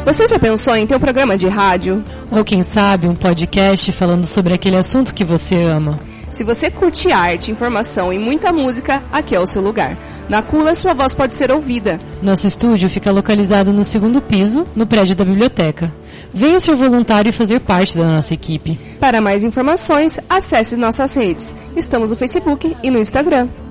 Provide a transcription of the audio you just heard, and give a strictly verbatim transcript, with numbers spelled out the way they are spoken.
Você já pensou em ter um programa de rádio? Ou quem sabe um podcast falando sobre aquele assunto que você ama? Se você curte arte, informação e muita música, aqui é o seu lugar. Na Cula, sua voz pode ser ouvida. Nosso estúdio fica localizado no segundo piso, no prédio da biblioteca. Venha ser voluntário e fazer parte da nossa equipe. Para mais informações, acesse nossas redes. Estamos no Facebook e no Instagram.